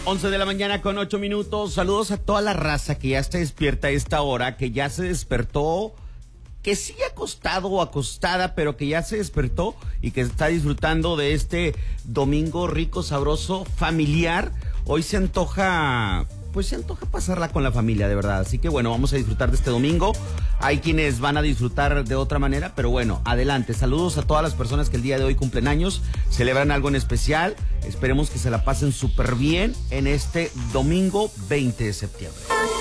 11 de la mañana con 8 minutos. Saludos a toda la raza que ya está despierta a esta hora, que ya se despertó, que sigue acostado o acostada, pero que ya se despertó y que está disfrutando de este domingo rico, sabroso, familiar. Hoy se antoja pasarla con la familia, de verdad. Así que bueno, vamos a disfrutar de este domingo. Hay quienes van a disfrutar de otra manera, pero bueno, adelante. Saludos a todas las personas que el día de hoy cumplen años, celebran algo en especial. Esperemos que se la pasen súper bien en este domingo 20 de septiembre.